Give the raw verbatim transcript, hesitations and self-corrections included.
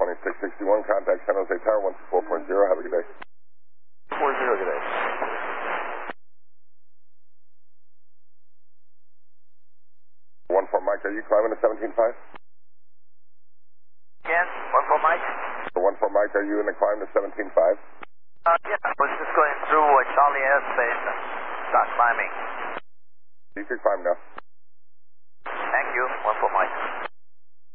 twenty-six sixty-one, contact San Jose Tower, one two four point zero, have a good day. four zero, good day. one four Mike, are you climbing to seventeen five? Again, one four Mike? one four Mike, are you in the climb to seventeen five? Uh, yeah, I was just going through uh, Charlie Airspace and start climbing. You can climb now. Thank you, one four Mike.